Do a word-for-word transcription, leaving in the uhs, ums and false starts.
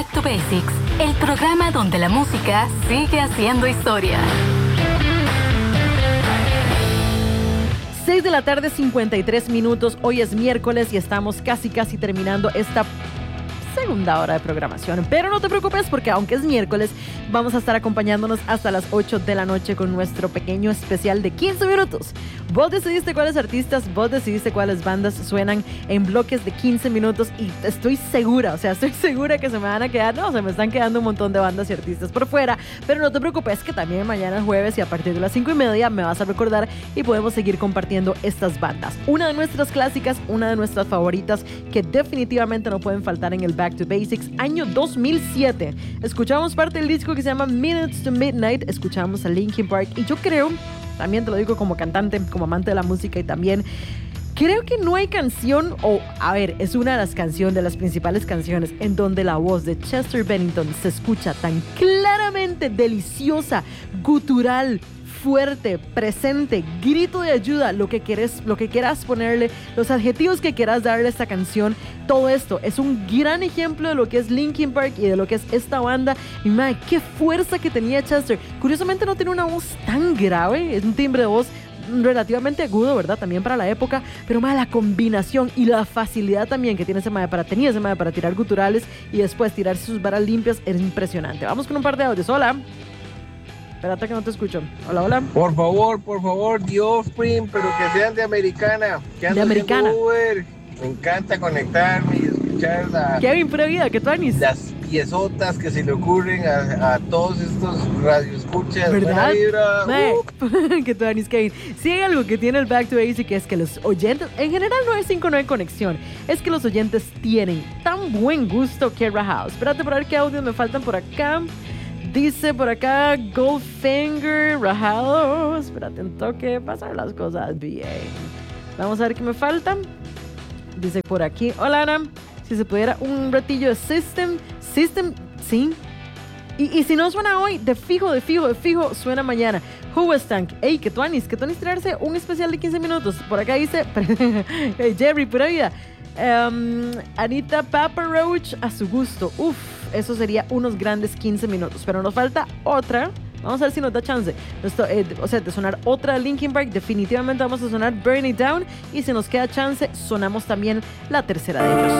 Back to Basics, el programa donde la música sigue haciendo historia. seis de la tarde, cincuenta y tres minutos. Hoy es miércoles y estamos casi casi terminando esta segunda hora de programación. Pero no te preocupes porque aunque es miércoles, vamos a estar acompañándonos hasta las ocho de la noche con nuestro pequeño especial de quince minutos. Vos decidiste cuáles artistas, vos decidiste cuáles bandas suenan en bloques de quince minutos y estoy segura, o sea, estoy segura que se me van a quedar, no, se me están quedando un montón de bandas y artistas por fuera, pero no te preocupes que también mañana es jueves y a partir de las cinco y media me vas a recordar y podemos seguir compartiendo estas bandas. Una de nuestras clásicas, una de nuestras favoritas que definitivamente no pueden faltar en el Back to Basics, año dos mil siete. Escuchamos parte del disco que se llama Minutes to Midnight, escuchamos a Linkin Park y yo creo, también te lo digo como cantante, como amante de la música y también creo que no hay canción, o a ver, es una de las canciones, de las principales canciones en donde la voz de Chester Bennington se escucha tan claramente deliciosa, gutural, fuerte, presente, grito de ayuda, lo que quieres, lo que quieras ponerle, los adjetivos que quieras darle a esta canción. Todo esto es un gran ejemplo de lo que es Linkin Park y de lo que es esta banda. Y madre, qué fuerza que tenía Chester. Curiosamente no tiene una voz tan grave, es un timbre de voz relativamente agudo, ¿verdad? También para la época, pero más la combinación y la facilidad también que tiene ese madre para tenía ese madre para tirar guturales y después tirarse sus varas limpias es impresionante. Vamos con un par de audios. Hola. Espérate que no te escucho. Hola, hola. Por favor, por favor, The Offspring, pero que sean de Americana. Que ando de Americana. Uber. Me encanta conectarme y escuchar la, Kevin, pura vida, ¿qué tú haces? las piezotas que se le ocurren a, a todos estos radioescuchas. ¿Verdad? Uh. Que tú haces, Kevin. Si hay algo que tiene el Back to Basics es que los oyentes, en general no es cinco nueve conexión, es que los oyentes tienen tan buen gusto que House. Espérate por ver qué audios me faltan por acá. Dice por acá Goldfinger, rajado. Espérate un toque, pasar las cosas bien. Vamos a ver qué me falta. Dice por aquí, hola Ana, si se pudiera un ratillo de System, System, sí. Y, y si no suena hoy, de fijo, de fijo, de fijo, suena mañana. Hoobastank, ey, que tú anis, que tú anis tirarse un especial de quince minutos. Por acá dice, hey, Jerry, pura vida. Um, Anita Papa Roach, a su gusto. Uf, eso sería unos grandes quince minutos. Pero nos falta otra. Vamos a ver si nos da chance. Esto, eh, o sea, de sonar otra Linkin Park. Definitivamente vamos a sonar Burn It Down. Y si nos queda chance, sonamos también la tercera de ellos.